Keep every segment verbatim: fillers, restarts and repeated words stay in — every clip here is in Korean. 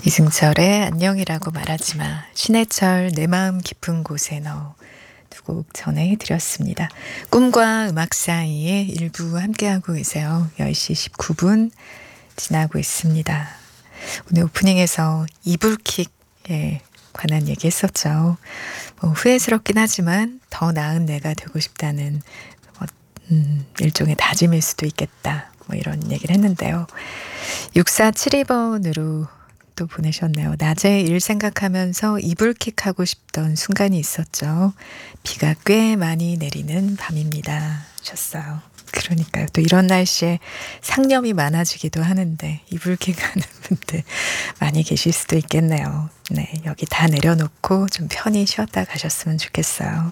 이승철의 안녕이라고 말하지 마. 신해철 내 마음 깊은 곳에 너 두 곡 전해드렸습니다. 꿈과 음악 사이에 일부 함께하고 계세요. 열 시 십구 분 지나고 있습니다. 오늘 오프닝에서 이불킥에 관한 얘기 했었죠. 뭐 후회스럽긴 하지만 더 나은 내가 되고 싶다는 어, 음, 일종의 다짐일 수도 있겠다. 뭐 이런 얘기를 했는데요. 육사칠이 번으로 또 보내셨네요. 낮에 일 생각하면서 이불킥하고 싶던 순간이 있었죠. 비가 꽤 많이 내리는 밤입니다. 하셨어요. 그러니까요. 또 이런 날씨에 상념이 많아지기도 하는데 이불킥하는 분들 많이 계실 수도 있겠네요. 네, 여기 다 내려놓고 좀 편히 쉬었다 가셨으면 좋겠어요.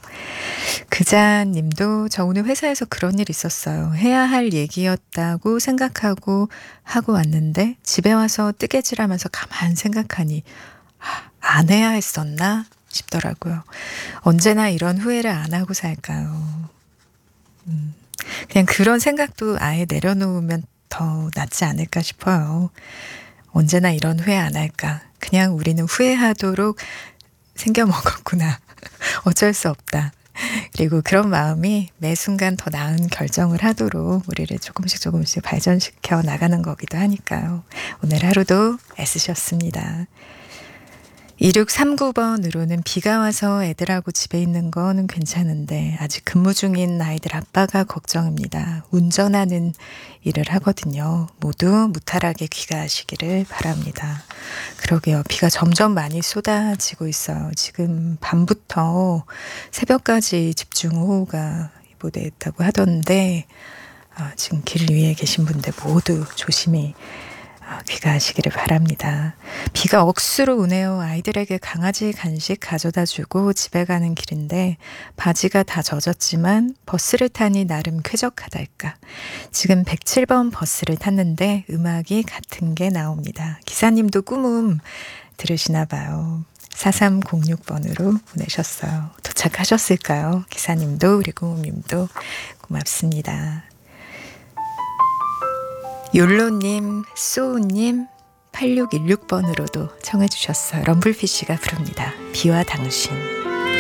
그자님도 저 오늘 회사에서 그런 일 있었어요. 해야 할 얘기였다고 생각하고 하고 왔는데 집에 와서 뜨개질하면서 가만 생각하니 아, 안 해야 했었나 싶더라고요. 언제나 이런 후회를 안 하고 살까요? 음, 그냥 그런 생각도 아예 내려놓으면 더 낫지 않을까 싶어요. 언제나 이런 후회 안 할까. 그냥 우리는 후회하도록 생겨 먹었구나. 어쩔 수 없다. 그리고 그런 마음이 매 순간 더 나은 결정을 하도록 우리를 조금씩 조금씩 발전시켜 나가는 거기도 하니까요. 오늘 하루도 애쓰셨습니다. 이육삼구 번으로는 비가 와서 애들하고 집에 있는 건 괜찮은데 아직 근무 중인 아이들 아빠가 걱정입니다. 운전하는 일을 하거든요. 모두 무탈하게 귀가하시기를 바랍니다. 그러게요. 비가 점점 많이 쏟아지고 있어요. 지금 밤부터 새벽까지 집중호우가 예보됐다고 하던데 아, 지금 길 위에 계신 분들 모두 조심히 귀가하시기를 바랍니다. 비가 억수로 오네요. 아이들에게 강아지 간식 가져다 주고 집에 가는 길인데 바지가 다 젖었지만 버스를 타니 나름 쾌적하달까. 지금 백칠 번 버스를 탔는데 음악이 같은 게 나옵니다. 기사님도 꿈음 들으시나 봐요. 사삼공육 번으로 보내셨어요. 도착하셨을까요? 기사님도 우리 꿈음님도 고맙습니다. 욜로님, 소우님, 팔육일육 번으로도 청해 주셨어요. 럼블피쉬가 부릅니다. 비와 당신.